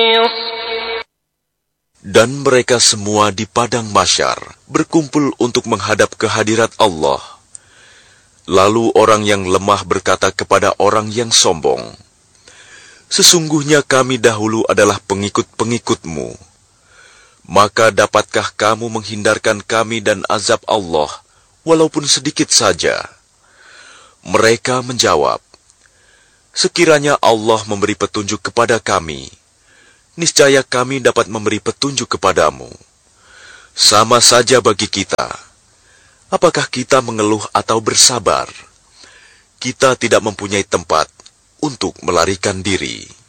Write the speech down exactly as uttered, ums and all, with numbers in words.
Dan mereka semua di padang mahsyar berkumpul untuk menghadap ke hadirat Allah. Lalu orang yang lemah berkata kepada orang yang sombong, "Sesungguhnya kami dahulu adalah pengikut-pengikutmu. Maka dapatkah kamu menghindarkan kami dan azab Allah, walaupun sedikit saja?" Mereka menjawab, "Sekiranya Allah memberi petunjuk kepada kami, niscaya kami dapat memberi petunjuk kepadamu. Sama saja bagi kita. Apakah kita mengeluh atau bersabar? Kita tidak mempunyai tempat untuk melarikan diri."